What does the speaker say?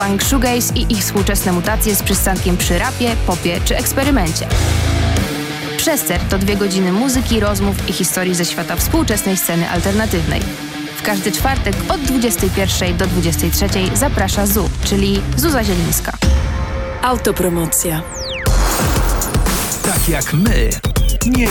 Punk shoegaze i ich współczesne mutacje z przystankiem przy rapie, popie czy eksperymencie. Przester to 2 godziny muzyki, rozmów i historii ze świata współczesnej sceny alternatywnej. W każdy czwartek od 21 do 23 zaprasza ZU, czyli Zuza Zielińska. Autopromocja. Tak jak my. Nie